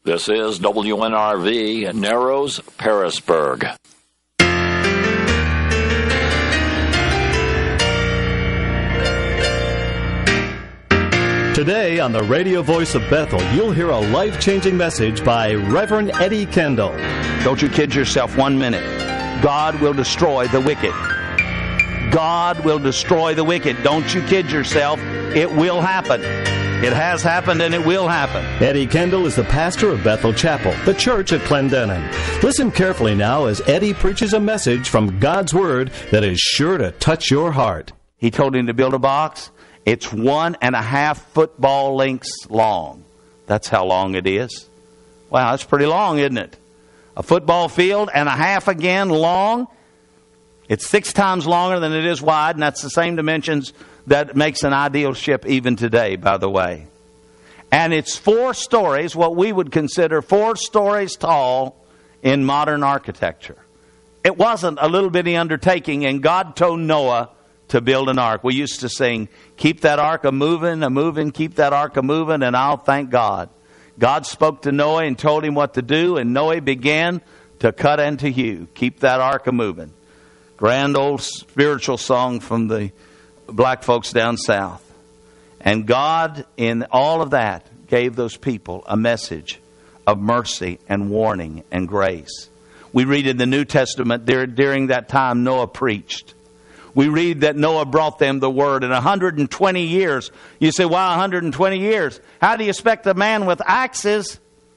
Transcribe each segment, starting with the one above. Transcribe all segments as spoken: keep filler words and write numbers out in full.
This is W N R V, Narrows, Pearisburg. Today on the radio voice of Bethel, you'll hear a life-changing message by Reverend Eddie Kendall. Don't you kid yourself one minute. God will destroy the wicked. God will destroy the wicked. Don't you kid yourself. It will happen. It has happened and it will happen. Eddie Kendall is the pastor of Bethel Chapel, the church at Clendenin. Listen carefully now as Eddie preaches a message from God's Word that is sure to touch your heart. He told him to build a box. It's one and a half football lengths long. That's how long it is. Wow, that's pretty long, isn't it? A football field and a half again long. It's six times longer than it is wide, and that's the same dimensions that makes an ideal ship even today, by the way. And it's four stories, what we would consider four stories tall in modern architecture. It wasn't a little bitty undertaking, and God told Noah to build an ark. We used to sing, keep that ark a-moving, a-moving, keep that ark a-moving, and I'll thank God. God spoke to Noah and told him what to do, and Noah began to cut and to hew. Keep that ark a-moving. Grand old spiritual song from the black folks down south. And God, in all of that, gave those people a message of mercy and warning and grace. We read in the New Testament, during that time Noah preached. We read that Noah brought them the word in one hundred twenty years. You say, wow, one hundred twenty years. How do you expect a man with axes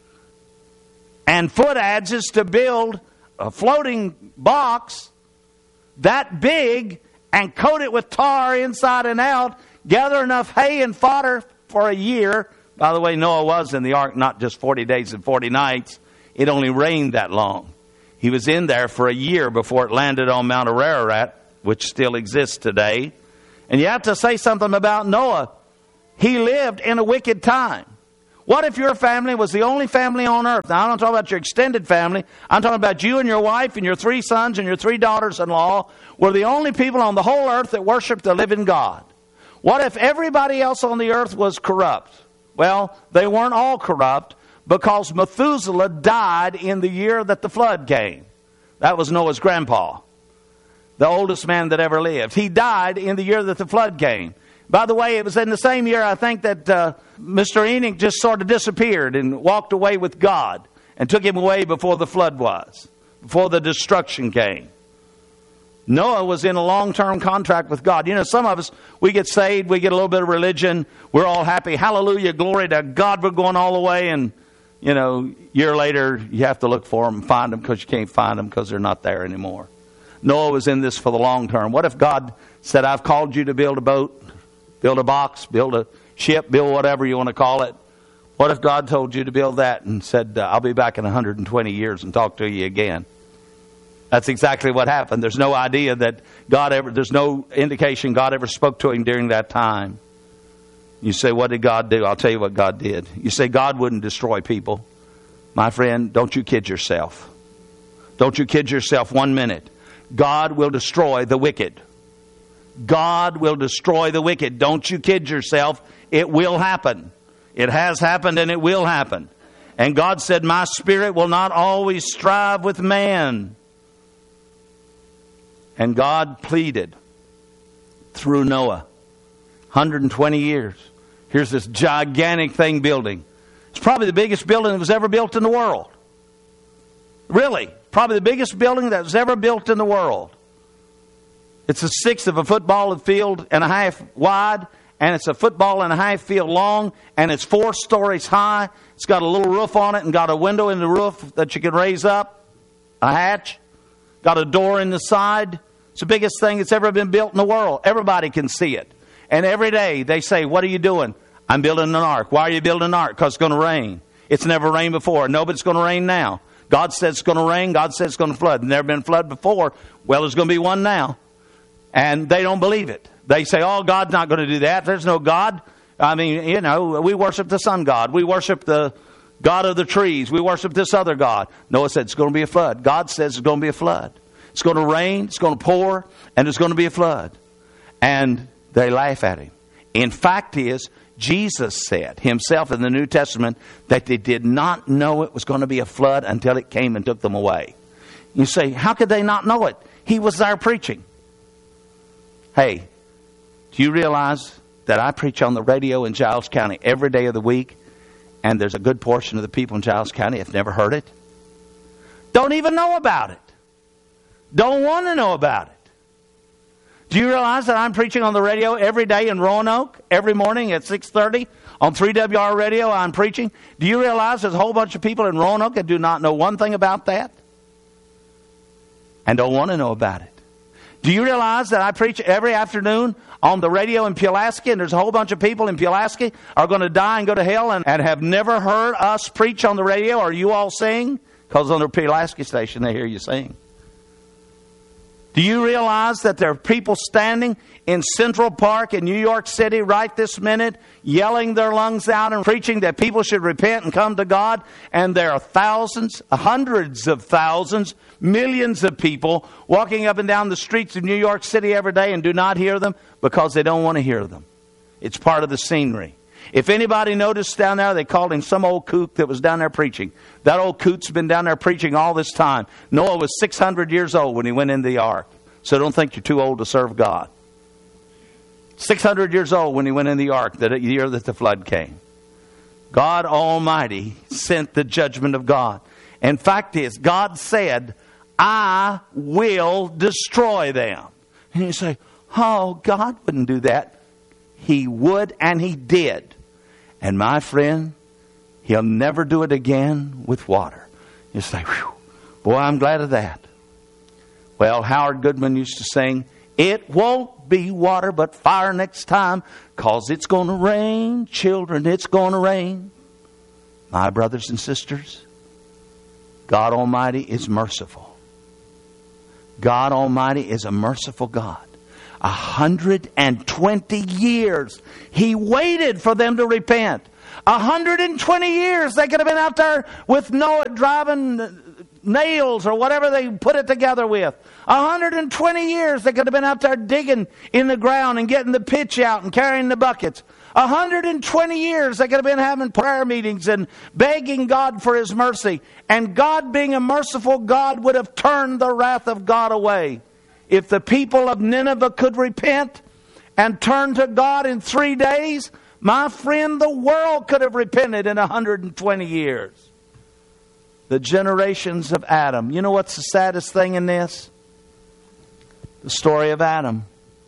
and foot adzes to build a floating box that big and coat it with tar inside and out, gather enough hay and fodder for a year? By the way, Noah was in the ark not just forty days and forty nights. It only rained that long. He was in there for a year before it landed on Mount Ararat, which still exists today. And you have to say something about Noah. He lived in a wicked time. What if your family was the only family on earth? Now, I'm not talking about your extended family. I'm talking about you and your wife and your three sons and your three daughters-in-law were the only people on the whole earth that worshiped the living God. What if everybody else on the earth was corrupt? Well, they weren't all corrupt because Methuselah died in the year that the flood came. That was Noah's grandpa, the oldest man that ever lived. He died in the year that the flood came. By the way, it was in the same year, I think, that uh, Mister Enoch just sort of disappeared and walked away with God and took him away before the flood was, before the destruction came. Noah was in a long-term contract with God. You know, some of us, we get saved, we get a little bit of religion, we're all happy, hallelujah, glory to God, we're going all the way, and, you know, a year later, you have to look for them and find them because you can't find them because they're not there anymore. Noah was in this for the long term. What if God said, I've called you to build a boat, build a box, build a ship, build whatever you want to call it? What if God told you to build that and said, uh, I'll be back in one hundred twenty years and talk to you again? That's exactly what happened. There's no idea that God ever, there's no indication God ever spoke to him during that time. You say, what did God do? I'll tell you what God did. You say, God wouldn't destroy people. My friend, don't you kid yourself. Don't you kid yourself one minute. God will destroy the wicked. God will destroy the wicked. Don't you kid yourself. It will happen. It has happened and it will happen. And God said, my spirit will not always strive with man. And God pleaded through Noah. one hundred twenty years. Here's this gigantic thing building. It's probably the biggest building that was ever built in the world. Really. Probably the biggest building that was ever built in the world. It's a sixth of a football field and a half wide, and it's a football and a half field long, and it's four stories high. It's got a little roof on it and got a window in the roof that you can raise up, a hatch. Got a door in the side. It's the biggest thing that's ever been built in the world. Everybody can see it. And every day they say, what are you doing? I'm building an ark. Why are you building an ark? Because it's going to rain. It's never rained before. No, but it's going to rain now. God said it's going to rain. God said it's going to flood. Never been flood before. Well, there's going to be one now. And they don't believe it. They say, oh, God's not going to do that. There's no God. I mean, you know, we worship the sun god. We worship the God of the trees. We worship this other God. Noah said it's going to be a flood. God says it's going to be a flood. It's going to rain, it's going to pour, and it's going to be a flood. And they laugh at him. In fact is, Jesus said himself in the New Testament that they did not know it was going to be a flood until it came and took them away. You say, how could they not know it? He was there preaching. Hey, do you realize that I preach on the radio in Giles County every day of the week, and there's a good portion of the people in Giles County have never heard it? Don't even know about it. Don't want to know about it. Do you realize that I'm preaching on the radio every day in Roanoke, every morning at six thirty? On three W R radio, I'm preaching. Do you realize there's a whole bunch of people in Roanoke that do not know one thing about that? And don't want to know about it. Do you realize that I preach every afternoon on the radio in Pulaski, and there's a whole bunch of people in Pulaski are going to die and go to hell and, and have never heard us preach on the radio or you all sing? Because on the Pulaski station, they hear you sing. Do you realize that there are people standing in Central Park in New York City right this minute, yelling their lungs out and preaching that people should repent and come to God? And there are thousands, hundreds of thousands, millions of people walking up and down the streets of New York City every day and do not hear them because they don't want to hear them. It's part of the scenery. If anybody noticed down there, they called him some old kook that was down there preaching. That old kook's been down there preaching all this time. Noah was six hundred years old when he went into the ark. So don't think you're too old to serve God. six hundred years old when he went in the ark, the year that the flood came. God Almighty sent the judgment of God. And fact is, God said, I will destroy them. And you say, oh, God wouldn't do that. He would, and He did. And my friend, He'll never do it again with water. You say, whew, boy, I'm glad of that. Well, Howard Goodman used to sing, it won't be water but fire next time, 'cause it's going to rain, children, it's going to rain. My brothers and sisters, God Almighty is merciful. God Almighty is a merciful God. A hundred and twenty years He waited for them to repent. A hundred and twenty years they could have been out there with Noah driving nails or whatever they put it together with. A hundred and twenty years they could have been out there digging in the ground and getting the pitch out and carrying the buckets. A hundred and twenty years they could have been having prayer meetings and begging God for His mercy. And God, being a merciful God, would have turned the wrath of God away. If the people of Nineveh could repent and turn to God in three days, my friend, the world could have repented in a hundred and twenty years. The generations of Adam. You know what's the saddest thing in this? The story of Adam.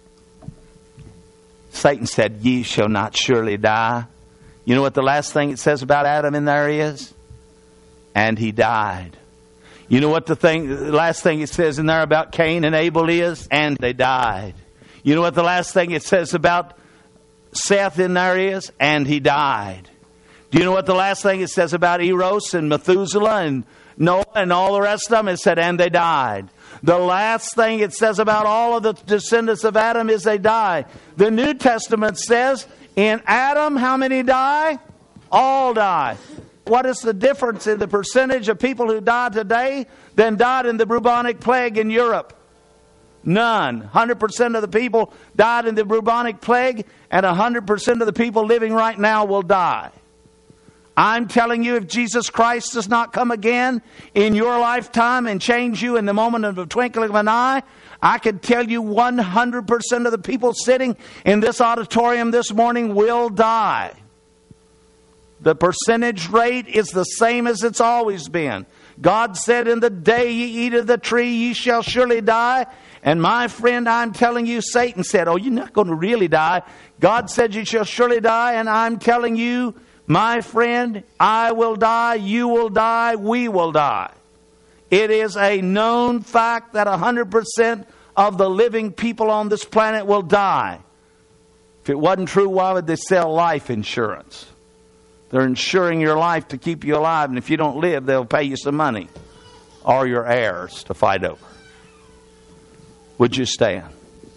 Satan said, ye shall not surely die. You know what the last thing it says about Adam in there is? And he died. You know what the thing, the last thing it says in there about Cain and Abel is? And they died. You know what the last thing it says about Seth in there is? And he died. Do you know what the last thing it says about Eros and Methuselah and Noah and all the rest of them? It said, and they died. The last thing it says about all of the descendants of Adam is they die. The New Testament says, in Adam, how many die? All die. What is the difference in the percentage of people who die today than died in the bubonic plague in Europe? None. one hundred percent of the people died in the bubonic plague, and one hundred percent of the people living right now will die. I'm telling you, if Jesus Christ does not come again in your lifetime and change you in the moment of the twinkling of an eye, I can tell you one hundred percent of the people sitting in this auditorium this morning will die. The percentage rate is the same as it's always been. God said, in the day ye eat of the tree, ye shall surely die. And my friend, I'm telling you, Satan said, oh, you're not going to really die. God said you shall surely die. And I'm telling you, my friend, I will die, you will die, we will die. It is a known fact that one hundred percent of the living people on this planet will die. If it wasn't true, why would they sell life insurance? They're insuring your life to keep you alive, and if you don't live, they'll pay you some money or your heirs to fight over. Would you stand?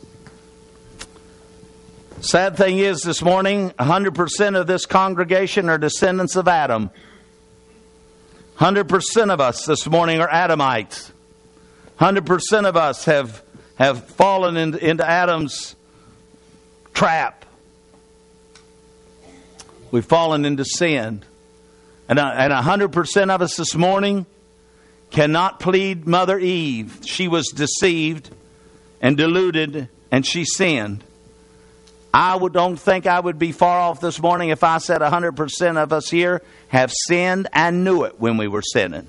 Sad thing is, this morning, one hundred percent of this congregation are descendants of Adam. one hundred percent of us this morning are Adamites. one hundred percent of us have, have fallen into, into Adam's trap. We've fallen into sin. And and one hundred percent of us this morning cannot plead Mother Eve. She was deceived and deluded, and she sinned. I would, don't think I would be far off this morning if I said one hundred percent of us here have sinned and knew it when we were sinning.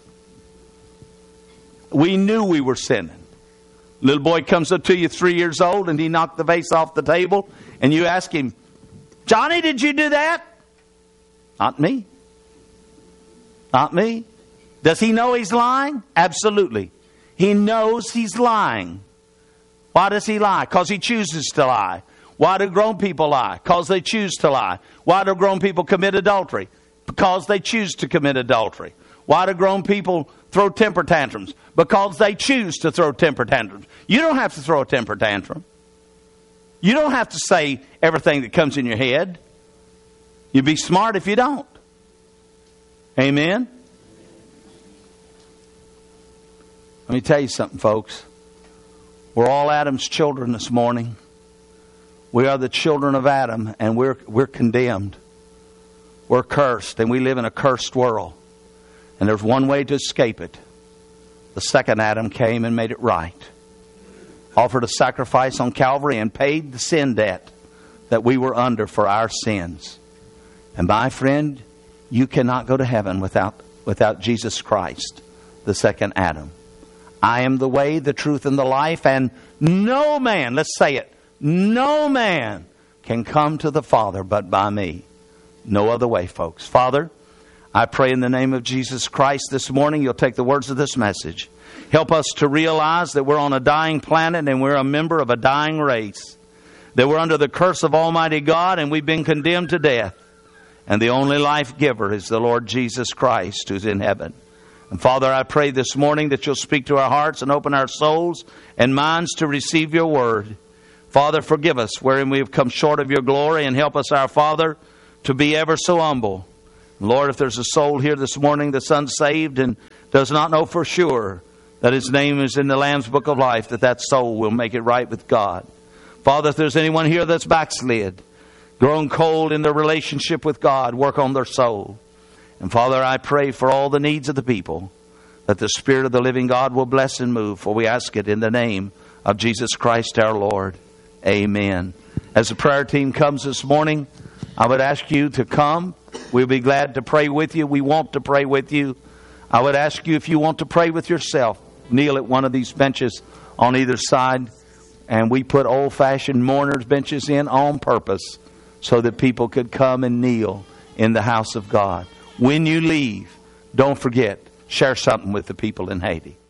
We knew we were sinning. Little boy comes up to you three years old and he knocked the vase off the table, and you ask him, Johnny, did you do that? Not me. Not me. Does he know he's lying? Absolutely. He knows he's lying. Why does he lie? Because he chooses to lie. Why do grown people lie? Because they choose to lie. Why do grown people commit adultery? Because they choose to commit adultery. Why do grown people throw temper tantrums? Because they choose to throw temper tantrums. You don't have to throw a temper tantrum. You don't have to say everything that comes in your head. You'd be smart if you don't. Amen? Let me tell you something, folks. We're all Adam's children this morning. We are the children of Adam, and we're we're condemned. We're cursed, and we live in a cursed world. And there's one way to escape it. The second Adam came and made it right. Offered a sacrifice on Calvary and paid the sin debt that we were under for our sins. And my friend, you cannot go to heaven without, without Jesus Christ, the second Adam. I am the way, the truth, and the life, and no man, let's say it, no man can come to the Father but by me. No other way, folks. Father, I pray in the name of Jesus Christ this morning, you'll take the words of this message. Help us to realize that we're on a dying planet and we're a member of a dying race. That we're under the curse of Almighty God and we've been condemned to death. And the only life giver is the Lord Jesus Christ who's in heaven. And Father, I pray this morning that you'll speak to our hearts and open our souls and minds to receive your word. Father, forgive us wherein we have come short of your glory, and help us, our Father, to be ever so humble. Lord, if there's a soul here this morning that's unsaved and does not know for sure that his name is in the Lamb's Book of Life, that that soul will make it right with God. Father, if there's anyone here that's backslid, grown cold in their relationship with God, work on their soul. And Father, I pray for all the needs of the people, that the Spirit of the living God will bless and move. For we ask it in the name of Jesus Christ our Lord. Amen. As the prayer team comes this morning, I would ask you to come. We'll be glad to pray with you. We want to pray with you. I would ask you, if you want to pray with yourself, kneel at one of these benches on either side. And we put old-fashioned mourners' benches in on purpose so that people could come and kneel in the house of God. When you leave, don't forget, share something with the people in Haiti.